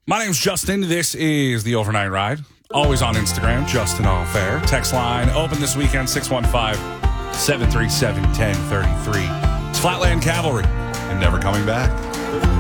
My name's Justin. This is the Overnight Ride. Always on Instagram, Justin Allfair. Text line open this weekend, 615-737-1033. It's Flatland Cavalry and Never Coming Back.